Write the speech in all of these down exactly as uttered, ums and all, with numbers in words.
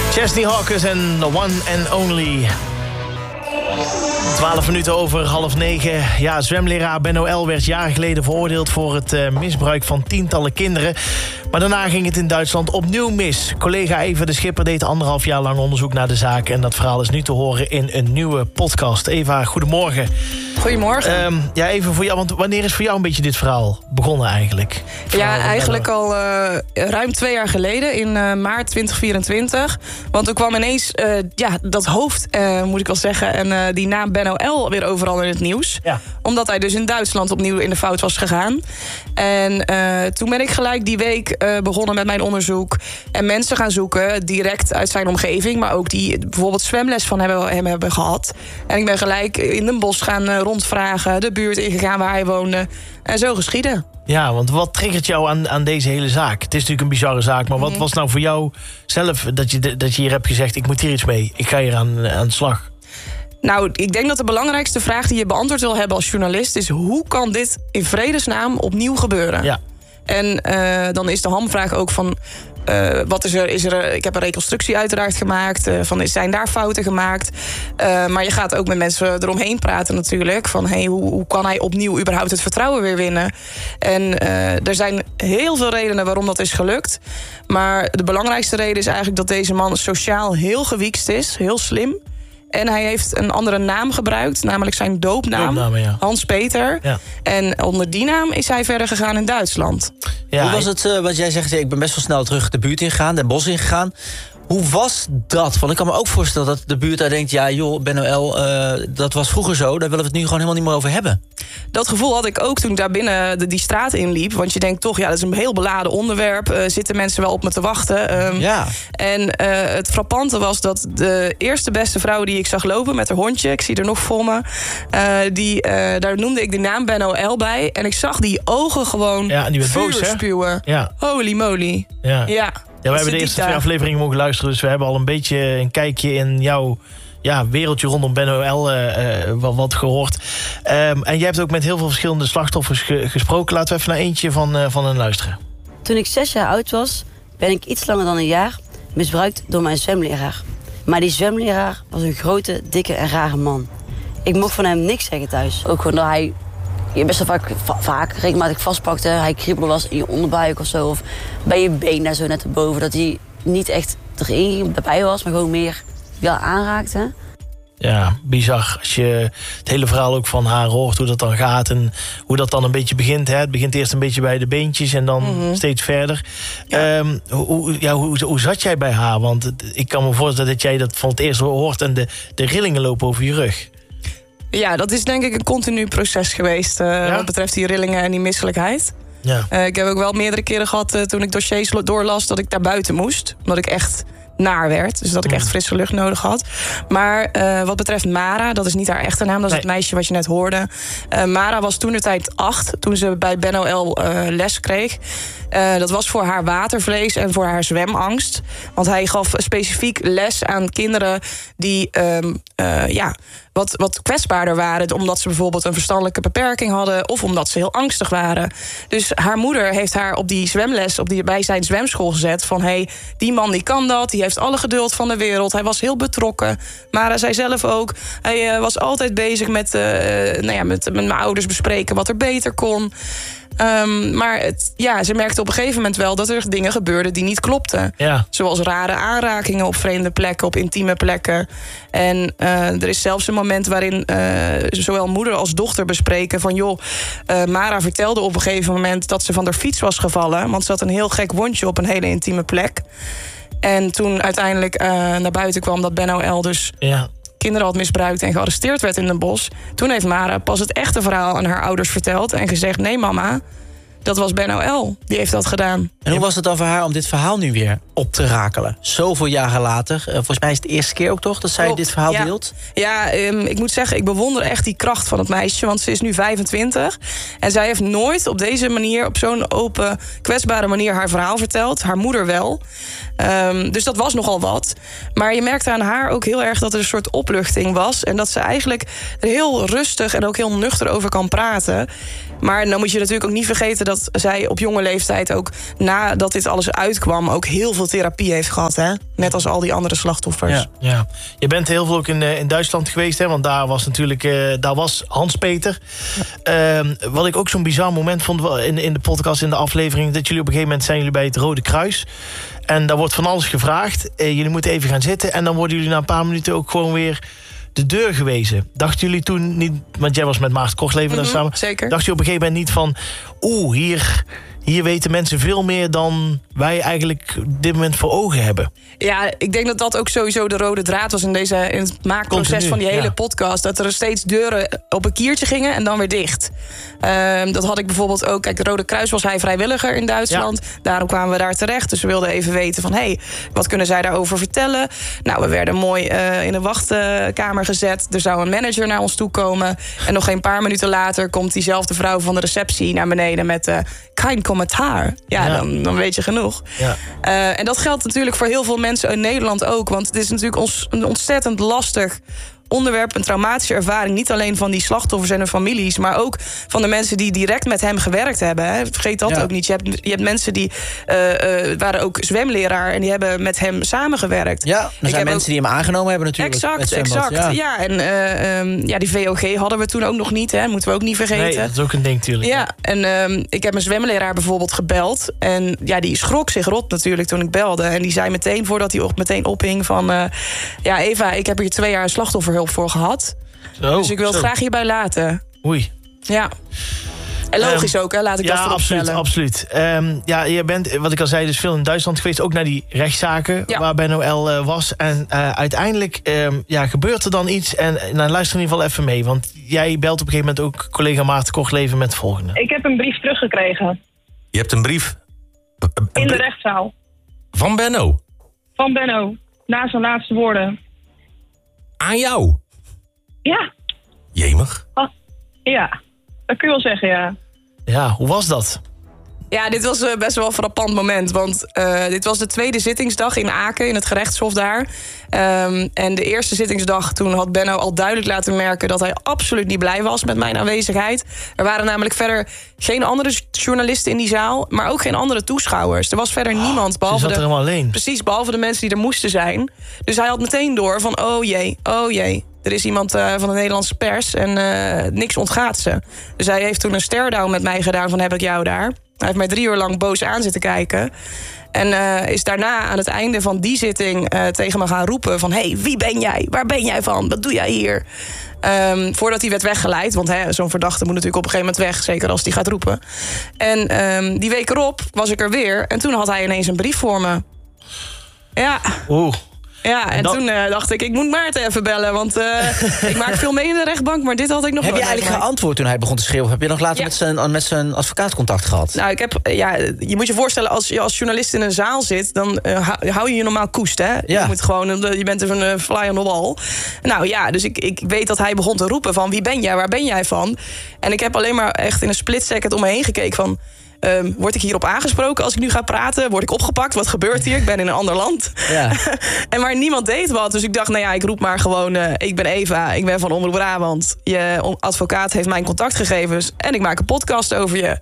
Chesney Hawkins en The One and Only. Twaalf minuten over half negen. Ja, zwemleraar Benno L. werd jaren geleden veroordeeld voor het uh, misbruik van tientallen kinderen. Maar daarna ging het in Duitsland opnieuw mis. Collega Eva de Schipper deed anderhalf jaar lang onderzoek naar de zaak. En dat verhaal is nu te horen in een nieuwe podcast. Eva, goedemorgen. Goedemorgen. Um, ja, even voor jou, want wanneer is voor jou een beetje dit verhaal begonnen eigenlijk? Ja, eigenlijk al uh, ruim twee jaar geleden, in uh, maart twintig vierentwintig. Want toen kwam ineens uh, ja, dat hoofd, uh, moet ik wel zeggen... en uh, die naam Benno L. weer overal in het nieuws. Ja. Omdat hij dus in Duitsland opnieuw in de fout was gegaan. En uh, toen ben ik gelijk die week uh, begonnen met mijn onderzoek... en mensen gaan zoeken, direct uit zijn omgeving... maar ook die bijvoorbeeld zwemles van hem, hem hebben gehad. En ik ben gelijk in Den Bosch gaan uh, rondvragen... de buurt ingegaan waar hij woonde. En zo geschieden. Ja, want wat triggert jou aan, aan deze hele zaak? Het is natuurlijk een bizarre zaak, maar wat was nou voor jou zelf... dat je, dat je hier hebt gezegd, ik moet hier iets mee, ik ga hier aan, aan de slag? Nou, ik denk dat de belangrijkste vraag die je beantwoord wil hebben als journalist... is hoe kan dit in vredesnaam opnieuw gebeuren? Ja. En uh, dan is de hamvraag ook van... Uh, wat is er, is er? Ik heb een reconstructie uiteraard gemaakt. Uh, van, zijn daar fouten gemaakt? Uh, maar je gaat ook met mensen eromheen praten natuurlijk. Van hey, hoe, hoe kan hij opnieuw überhaupt het vertrouwen weer winnen? En uh, er zijn heel veel redenen waarom dat is gelukt. Maar de belangrijkste reden is eigenlijk dat deze man sociaal heel gewiekst is. Heel slim. En hij heeft een andere naam gebruikt, namelijk zijn doopnaam, Doopnaam, ja. Hans-Peter. Ja. En onder die naam is hij verder gegaan in Duitsland. Ja, Hoe was het, uh, wat jij zegt, ik ben best wel snel terug de buurt ingegaan, Den Bosch ingegaan. Hoe was dat? Want ik kan me ook voorstellen dat de buurt daar denkt... ja, joh, Benno L., uh, dat was vroeger zo, daar willen we het nu gewoon helemaal niet meer over hebben. Dat gevoel had ik ook toen ik daar binnen de, die straat inliep. Want je denkt toch, ja, dat is een heel beladen onderwerp. Uh, zitten mensen wel op me te wachten? Um, ja. En uh, het frappante was dat de eerste beste vrouw die ik zag lopen met haar hondje... ik zie er nog voor me, uh, die, uh, daar noemde ik de naam Benno L. bij. En ik zag die ogen gewoon ja, en die werd vuur boos, hè? spuwen. Ja. Holy moly. Ja. Ja. Ja, we hebben de eerste twee afleveringen mogen luisteren... dus we hebben al een beetje een kijkje in jouw ja, wereldje rondom Benno L. Uh, uh, wat, wat gehoord. Um, en jij hebt ook met heel veel verschillende slachtoffers ge- gesproken. Laten we even naar eentje van, uh, van hen luisteren. Toen ik zes jaar oud was, ben ik iets langer dan een jaar... misbruikt door mijn zwemleraar. Maar die zwemleraar was een grote, dikke en rare man. Ik mocht van hem niks zeggen thuis. Ook gewoon dat hij je best wel vaak, va- vaak regelmatig vastpakte. Hij kriebel was in je onderbuik of zo. Of bij je been daar zo net erboven. Dat hij niet echt erin bij was, maar gewoon meer wel aanraakte. Ja, bizar. Als je het hele verhaal ook van haar hoort, hoe dat dan gaat... en hoe dat dan een beetje begint. Hè? Het begint eerst een beetje bij de beentjes en dan mm-hmm. steeds verder. Ja. Um, hoe, ja, hoe, hoe zat jij bij haar? Want ik kan me voorstellen dat jij dat van het eerst hoort... en de, de rillingen lopen over je rug. Ja, dat is denk ik een continu proces geweest... Uh, ja? wat betreft die rillingen en die misselijkheid. Ja. Uh, ik heb ook wel meerdere keren gehad uh, toen ik dossiers doorlas... dat ik daar buiten moest, omdat ik echt naar werd. Dus dat ik echt frisse lucht nodig had. Maar uh, wat betreft Mara, dat is niet haar echte naam... dat is nee. het meisje wat je net hoorde. Uh, Mara was toentertijd acht, toen ze bij Benno L. Uh, les kreeg. Uh, dat was voor haar watervrees en voor haar zwemangst. Want hij gaf specifiek les aan kinderen die um, uh, ja, wat, wat kwetsbaarder waren... omdat ze bijvoorbeeld een verstandelijke beperking hadden... of omdat ze heel angstig waren. Dus haar moeder heeft haar op die zwemles... Op die, bij zijn zwemschool gezet van... hey, die man die kan dat, die heeft alle geduld van de wereld. Hij was heel betrokken. Mara zei zelf ook... hij uh, was altijd bezig met, uh, nou ja, met, met mijn ouders bespreken... wat er beter kon... Um, maar het, ja, ze merkte op een gegeven moment wel dat er dingen gebeurden die niet klopten. Ja. Zoals rare aanrakingen op vreemde plekken, op intieme plekken. En uh, er is zelfs een moment waarin uh, zowel moeder als dochter bespreken van... joh, uh, Mara vertelde op een gegeven moment dat ze van haar fiets was gevallen... want ze had een heel gek wondje op een hele intieme plek. En toen uiteindelijk uh, naar buiten kwam dat Benno L. dus... Ja. kinderen had misbruikt en gearresteerd werd in Den Bosch... toen heeft Mara pas het echte verhaal aan haar ouders verteld... en gezegd, nee mama, dat was Benno L. Die heeft dat gedaan. En hoe was het dan voor haar om dit verhaal nu weer op te rakelen? Zoveel jaren later. Uh, volgens mij is het de eerste keer ook toch dat zij Klopt, dit verhaal ja. deelt? Ja, um, ik moet zeggen, ik bewonder echt die kracht van het meisje... want ze is nu vijfentwintig. En zij heeft nooit op deze manier, op zo'n open, kwetsbare manier... haar verhaal verteld. Haar moeder wel. Um, dus dat was nogal wat. Maar je merkte aan haar ook heel erg dat er een soort opluchting was... en dat ze eigenlijk er heel rustig en ook heel nuchter over kan praten... Maar dan moet je natuurlijk ook niet vergeten dat zij op jonge leeftijd ook, nadat dit alles uitkwam, ook heel veel therapie heeft gehad. Hè? Net als al die andere slachtoffers. Ja, ja. Je bent heel veel ook in, in Duitsland geweest, hè? Want daar was natuurlijk uh, daar was Hans-Peter. Ja. Uh, wat ik ook zo'n bizar moment vond in, in de podcast, in de aflevering, dat jullie op een gegeven moment zijn jullie bij het Rode Kruis. En daar wordt van alles gevraagd. Uh, jullie moeten even gaan zitten. En dan worden jullie na een paar minuten ook gewoon weer de deur gewezen. Dachten jullie toen niet, want jij was met Maarten Kortleven mm-hmm, daar samen. Zeker. Dacht je op een gegeven moment niet van, oeh, hier, hier weten mensen veel meer dan wij eigenlijk op dit moment voor ogen hebben? Ja, ik denk dat dat ook sowieso de rode draad was in, deze, in het maakproces Continu, van die hele ja. podcast. Dat er steeds deuren op een kiertje gingen en dan weer dicht. Um, dat had ik bijvoorbeeld ook. Kijk, de Rode Kruis was hij vrijwilliger in Duitsland. Ja. Daarom kwamen we daar terecht. Dus we wilden even weten van, hé, hey, wat kunnen zij daarover vertellen? Nou, we werden mooi uh, in een wachtkamer gezet. Er zou een manager naar ons toe komen. En nog geen paar minuten later komt diezelfde vrouw van de receptie naar beneden met uh, kein commentaar. Ja, ja. Dan, dan weet je genoeg. Ja. Uh, en dat geldt natuurlijk voor heel veel mensen in Nederland ook. Want het is natuurlijk ons, een ontzettend lastig onderwerp, een traumatische ervaring. Niet alleen van die slachtoffers en hun families, maar ook van de mensen die direct met hem gewerkt hebben. Hè. Vergeet dat ja. ook niet. Je hebt, je hebt mensen die uh, uh, waren ook zwemleraar en die hebben met hem samengewerkt. Ja, er zijn mensen ook die hem aangenomen hebben natuurlijk. Exact, exact. Ja, ja en uh, um, ja, die V O G hadden we toen ook nog niet. Hè. Moeten we ook niet vergeten. Nee, dat is ook een ding natuurlijk. Ja, en um, ik heb mijn zwemleraar bijvoorbeeld gebeld. En ja, die schrok zich rot natuurlijk toen ik belde. En die zei meteen, voordat hij op, meteen ophing van, Uh, ja, Eva, ik heb hier twee jaar slachtoffer voor gehad. Zo, dus ik wil het zo. graag hierbij laten. Oei. Ja. En logisch um, ook, hè? Laat ik ja, dat absoluut, stellen. absoluut. Um, ja, je bent, wat ik al zei, dus veel in Duitsland geweest. Ook naar die rechtszaken ja. waar Benno L. Uh, was. En uh, uiteindelijk um, ja, gebeurt er dan iets. En nou, luister in ieder geval even mee. Want jij belt op een gegeven moment ook collega Maarten Kortleven met het volgende. Ik heb een brief teruggekregen. Je hebt een brief? Een in de rechtszaal. Van Benno? Van Benno. Na zijn laatste woorden. Aan jou? Ja. Jemig. Oh, ja, dat kun je wel zeggen, ja. Ja, hoe was dat? Ja, dit was uh, best wel een frappant moment. Want uh, dit was de tweede zittingsdag in Aken, in het gerechtshof daar. Um, en de eerste zittingsdag, toen had Benno al duidelijk laten merken dat hij absoluut niet blij was met mijn aanwezigheid. Er waren namelijk verder geen andere journalisten in die zaal, maar ook geen andere toeschouwers. Er was verder oh, niemand, behalve zat er de, helemaal alleen. Precies, behalve de mensen die er moesten zijn. Dus hij had meteen door van, oh jee, oh jee. Er is iemand uh, van de Nederlandse pers en uh, niks ontgaat ze. Dus hij heeft toen een stare-down met mij gedaan van, heb ik jou daar? Hij heeft mij drie uur lang boos aan zitten kijken. En uh, is daarna aan het einde van die zitting uh, tegen me gaan roepen van, hé, hey, wie ben jij? Waar ben jij van? Wat doe jij hier? Um, voordat hij werd weggeleid. Want zo'n verdachte moet natuurlijk op een gegeven moment weg. Zeker als hij gaat roepen. En um, die week erop was ik er weer. En toen had hij ineens een brief voor me. Ja. Oeh. Ja, en dat... toen uh, dacht ik, ik moet Maarten even bellen. Want uh, ik maak veel mee in de rechtbank, maar dit had ik nog Heb nooit je eigenlijk meegemaakt. geantwoord toen hij begon te schreeuwen? Of heb je nog later ja. met, zijn, met zijn advocaat contact gehad? Nou, ik heb, ja, je moet je voorstellen, als je als journalist in een zaal zit, dan uh, hou je je normaal koest, hè? Ja. Je moet gewoon, je bent een uh, fly on the wall. Nou ja, dus ik, ik weet dat hij begon te roepen van, wie ben jij, waar ben jij van? En ik heb alleen maar echt in een split second om me heen gekeken van, Um, word ik hierop aangesproken als ik nu ga praten? Word ik opgepakt? Wat gebeurt hier? Ik ben in een ander land. Ja. En maar niemand deed wat. Dus ik dacht, nou ja, ik roep maar gewoon, Uh, ik ben Eva, ik ben van Omroep Brabant. Je advocaat heeft mijn contactgegevens en ik maak een podcast over je.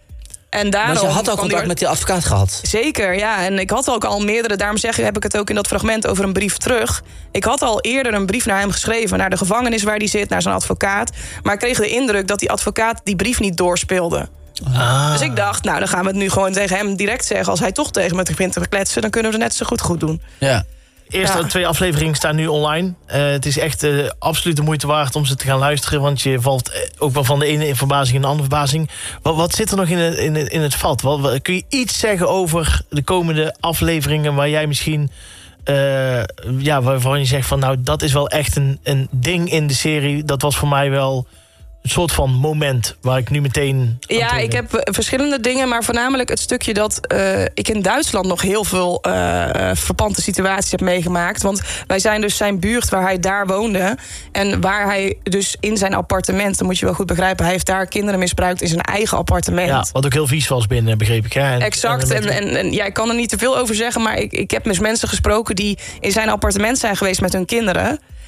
En daarom maar je had al contact die... met die advocaat gehad? Zeker, ja. En ik had ook al meerdere, daarom zeg, heb ik het ook in dat fragment over een brief terug. Ik had al eerder een brief naar hem geschreven, naar de gevangenis waar hij zit, naar zijn advocaat. Maar ik kreeg de indruk dat die advocaat die brief niet doorspeelde. Ah. Dus ik dacht, nou, dan gaan we het nu gewoon tegen hem direct zeggen. Als hij toch tegen me begint te kletsen, dan kunnen we het net zo goed goed doen. Ja. De eerste ja. twee afleveringen staan nu online. Uh, het is echt uh, absoluut de moeite waard om ze te gaan luisteren. Want je valt ook wel van de ene verbazing in de andere verbazing. Wat, wat zit er nog in het, in het, in het vat? Wat, wat, kun je iets zeggen over de komende afleveringen waar jij misschien Uh, ja, waarvan je zegt van, nou, dat is wel echt een, een ding in de serie. Dat was voor mij wel een soort van moment waar ik nu meteen... Ja, ik heb verschillende dingen, maar voornamelijk het stukje dat uh, ik in Duitsland nog heel veel uh, verpante situaties heb meegemaakt. Want wij zijn dus zijn buurt waar hij daar woonde. En waar hij dus in zijn appartement, dan moet je wel goed begrijpen, hij heeft daar kinderen misbruikt in zijn eigen appartement. Ja, wat ook heel vies was binnen, begreep ik. Hè? En, exact, en, en, en, en ja, ik kan er niet te veel over zeggen, maar ik, ik heb met mensen gesproken die in zijn appartement zijn geweest met hun kinderen.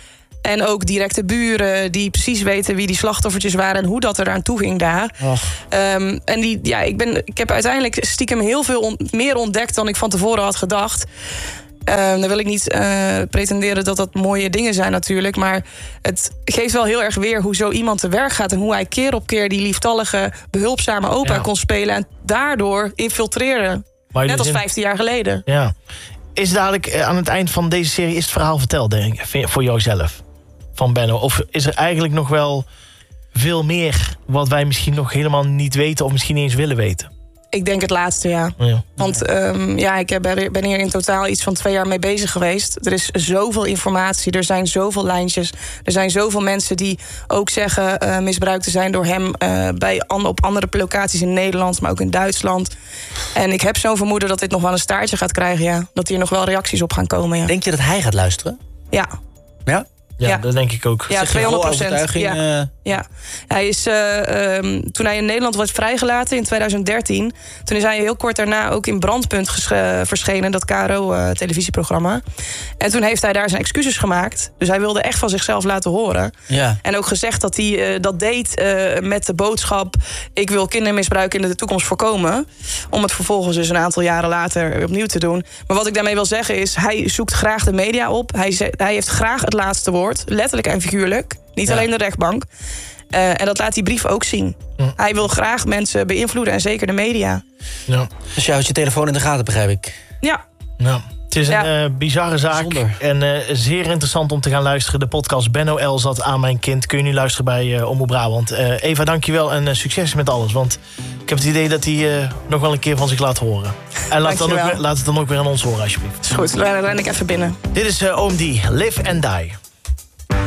En ook directe buren die precies weten wie die slachtoffertjes waren... en hoe dat er aan toe ging daar. Um, en die, ja, ik, ben, ik heb uiteindelijk stiekem heel veel on, meer ontdekt... dan ik van tevoren had gedacht... Uh, dan wil ik niet uh, pretenderen dat dat mooie dingen zijn natuurlijk... maar het geeft wel heel erg weer hoe zo iemand te werk gaat... en hoe hij keer op keer die lieftallige, behulpzame opa ja. kon spelen... en daardoor infiltreren. Net als vijftien jaar geleden. Ja. Is dadelijk aan het eind van deze serie is het verhaal verteld, denk ik, voor jouzelf? Van Benno? Of is er eigenlijk nog wel veel meer... wat wij misschien nog helemaal niet weten of misschien niet eens willen weten? Ik denk het laatste, ja. ja. Want um, ja, ik heb, ben hier in totaal iets van twee jaar mee bezig geweest. Er is zoveel informatie, er zijn zoveel lijntjes. Er zijn zoveel mensen die ook zeggen uh, misbruikt te zijn door hem... Uh, bij, op andere locaties in Nederland, maar ook in Duitsland. En ik heb zo'n vermoeden dat dit nog wel een staartje gaat krijgen, ja. Dat hier nog wel reacties op gaan komen, ja. Denk je dat hij gaat luisteren? Ja. Ja? Ja, ja, dat denk ik ook. Ja, tweehonderd procent. Ja. Uh... ja. Hij is, uh, um, toen hij in Nederland werd vrijgelaten in twintig dertien... toen is hij heel kort daarna ook in Brandpunt ges- uh, verschenen... dat K R O-televisieprogramma. Uh, en toen heeft hij daar zijn excuses gemaakt. Dus hij wilde echt van zichzelf laten horen. Ja. En ook gezegd dat hij uh, dat deed uh, met de boodschap... ik wil kindermisbruik in de toekomst voorkomen... om het vervolgens dus een aantal jaren later opnieuw te doen. Maar wat ik daarmee wil zeggen is... hij zoekt graag de media op. Hij, ze- hij heeft graag het laatste woord. Letterlijk en figuurlijk. Niet ja. alleen de rechtbank. Uh, en dat laat die brief ook zien. Ja. Hij wil graag mensen beïnvloeden. En zeker de media. Ja. Dus jij houdt je telefoon in de gaten, begrijp ik. Ja. Ja. Het is ja. een uh, bizarre zaak. Zonder. En uh, zeer interessant om te gaan luisteren. De podcast Benno L. zat aan mijn kind. Kun je nu luisteren bij uh, Omroep Brabant. Uh, Eva, dankjewel en uh, succes met alles. Want ik heb het idee dat hij uh, nog wel een keer van zich laat horen. En laat, dan ook, laat het dan ook weer aan ons horen, alsjeblieft. Is goed, dan ren ik even binnen. Dit is uh, O M D, Live and Die.